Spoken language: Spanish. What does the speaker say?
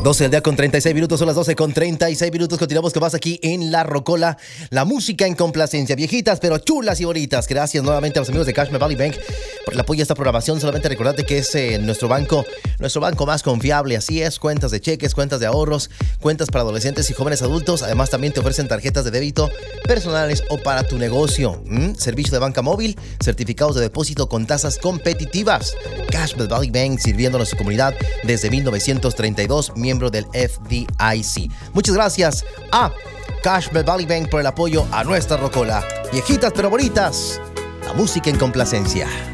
12 del día con 36 minutos, son las 12 con 36 minutos. Continuamos con más aquí en La Rocola. La música en complacencia, viejitas pero chulas y bonitas. Gracias nuevamente a los amigos de Cash Valley Bank por el apoyo a esta programación. Solamente recordarte que es nuestro banco más confiable. Así es, cuentas de cheques, cuentas de ahorros, cuentas para adolescentes y jóvenes adultos. Además también te ofrecen tarjetas de débito personales o para tu negocio. Servicio de banca móvil, certificados de depósito con tasas competitivas. Cash Valley Bank, sirviendo a nuestra comunidad desde 1932, miembro del FDIC. Muchas gracias a Cash Valley Bank por el apoyo a nuestra rocola. Viejitas pero bonitas, la música en complacencia.